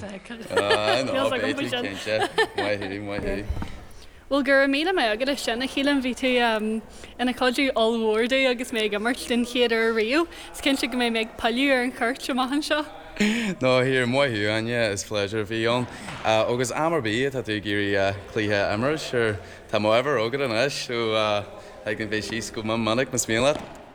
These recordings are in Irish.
No, Betty Kincha. Why? Well gur míle me agad a sinna chélan ví tú ina codú allhórdaí agus mé go mart den chéad ar riú, cin se go mé méid palú ar an chuirt amachchan seo. No, here, moi hiú anya is pleasure bhí on. Agus amar bí a tú gurí clíthe amar, sure, tá mo ever ogad an is, so ag an bheith síos go manach mas míla.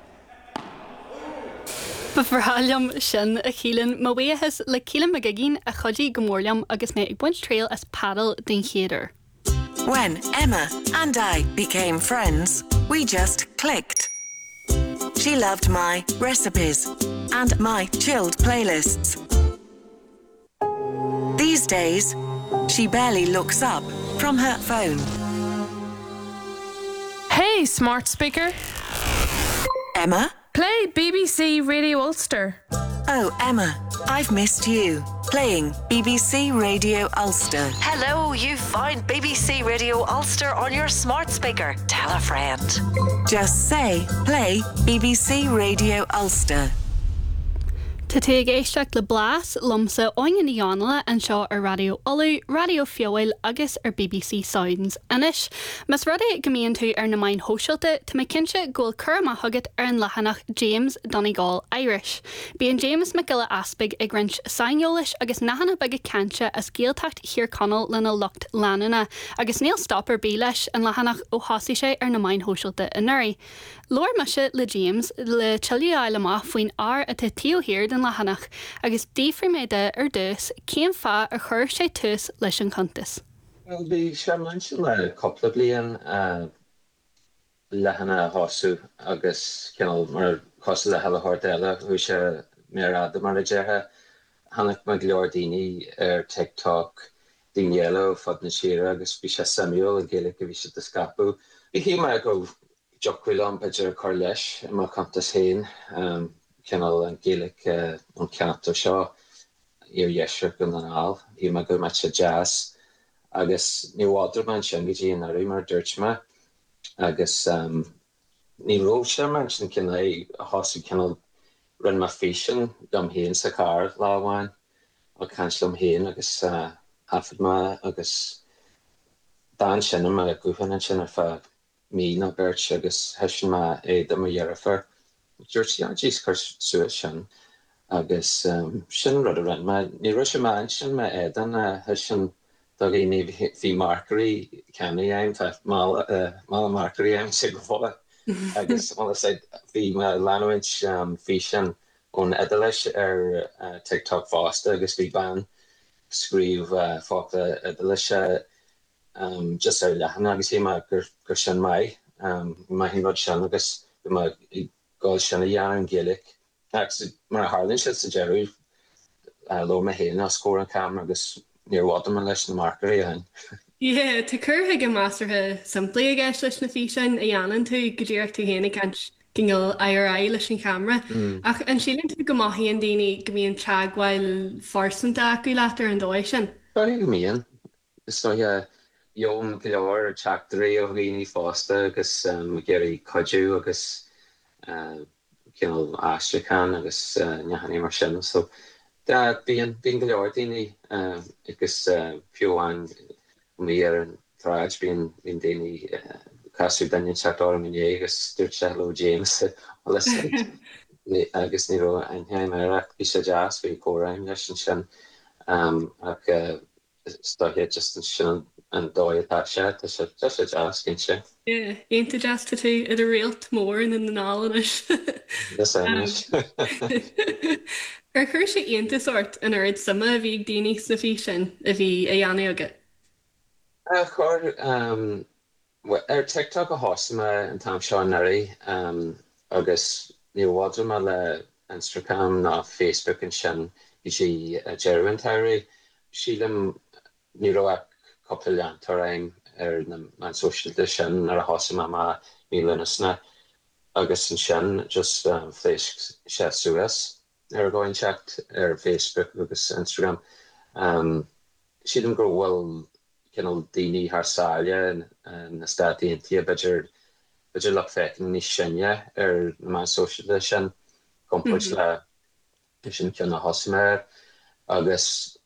Ba bharthaliam sin a chélan má bhéithas le célan magagín a chodí gomórliam agus mé ag buint trail as paddle den chéidir. When Emma and I became friends, we just clicked. She loved my recipes and my chilled playlists. These days, she barely looks up from her phone. Hey, smart speaker. Emma? Play BBC Radio Ulster. Oh, Emma, I've missed you. Playing BBC Radio Ulster. Hello, you found BBC Radio Ulster on your smart speaker. Tell a friend. Just say, play BBC Radio Ulster. Tá té géisteach le blas lomsa oin na Ianala an seo ar Radio Olu, Radio Fioil agus ar BBC Sounds. Anis, mas rudi gomíonn tú ar na main hóisiilta, tá mé cinse ggóil curma thugad ar an lehanach James Donegal Irish. Bíon James McGilla aspig ag rint sainolalis agus nahanana bag a canse as géaltacht hir conal lena lucht lanana, agus níl stopper bí leis an lehanach ó hasí sé ar na main hóisiilta in nuri. Lor muise le James le chiliú eile má faoin ar a tío hir den lehanach agus dífri méide ar dus céim fa a chur sé tús leis an contas. Well, bí sé mansin le coppla blian lehanana hosú agus cinál mar cos le hela hort eile hu sé mé ad mar a djethe hanach me leor daoine ar TikTok daoine fod na siire agus bí sé Samuel a géala go bhí sé de scapú. Bhí hí mar go jocuil an beidir chu leis má contas héin cinál an Gaelic an ceantar seo ar dhéisir go an áil, hí me go mat sé jazz agus ní bháidir man sin go dtí an mar dúirt me agus ní ró sé man sin cinna a hosú cinál run ma fésin dom héin sa car láháin a canslum héin agus hafid me agus dan sin me gohan sin ar fa mí na beirt agus hesin me é dom a dhearafar. Dúirt jís chu suas sin agus sin rud a rin me ní ru sem man sin me édan hesin dag í ní hí marcarí ceanna aim tá má marcarí aim si go fóla agus má sé hí me lehaint fí sin ón edelis ar TikTok fásta agus bhí ban scríomh fáta edelis just ar lehan agus hí me gur sin mai má hí rud sin agus gáil sinna dhear an Gaelic. Mar a Harlan si sa Jerry lo me héna a scór an camera agus níor bhádam an leis na marcarí hain. Tá chur go másartha sampla a gceist leis na fí sin a dhéanann tú go ddíireach tú héna cinil IRI leis an camera. Ach an sílann tú go maithíon daoine go bhíon teagháil farsanta acu leatar an dóid sin. Ba go mííon. Is nó Jom go leir ar teachtarí ó bhíoí fásta agus géirí codú agus cinál Astrachan agus nehanní mar sin. So bíon go leir daoine agus fiúháin mí ar an tráid bíon daoine casú daine teachtar am iné agus dúirt se le James agus ní ró einheim arach bhí sé jazz bhí córaim leis an sin ach stoithe just an sin an dóid tá sé sé jazz cin sé. Aonta jazz tú iad a réalt mór in na nálanis. Ar chuir sé aonta sort in arid sama a bhí daoine sa fí sin a bhí a dhéanana agat? Chir ar TikTok a hásama an tam seo nari agus ní bhádra me le Instagram ná Facebook an sin i si Jerwintairí sílam ní roiach coppla leantar aim ar na socialte sin ar a hásama má mílunasna agus an sin just fleis sé suas ar going checked ar Facebook agus Instagram. Sílam go bhfuil cinál daoine thar sáile na Stát Aontaithe beidir le feiceann níos sinne ar na socialte sin comport le sin ceanna hosaméir agus